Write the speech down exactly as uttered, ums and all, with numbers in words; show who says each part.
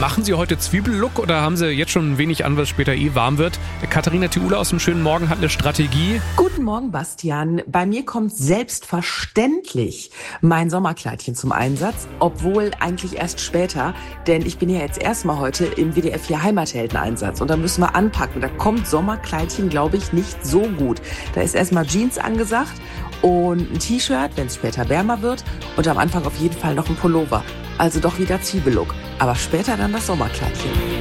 Speaker 1: Machen Sie heute Zwiebellook oder haben Sie jetzt schon ein wenig an, was später eh warm wird? Katharina Theula aus dem schönen Morgen hat eine Strategie.
Speaker 2: Guten Morgen, Bastian. Bei mir kommt selbstverständlich mein Sommerkleidchen zum Einsatz, obwohl eigentlich erst später, denn ich bin ja jetzt erstmal heute im W D F vier Heimathelden-Einsatz und da müssen wir anpacken. Da kommt Sommerkleidchen, glaube ich, nicht so gut. Da ist erstmal Jeans angesagt und ein T-Shirt, wenn es später wärmer wird und am Anfang auf jeden Fall noch ein Pullover. Also doch wieder Zwiebellook, aber später dann das Sommerkleidchen.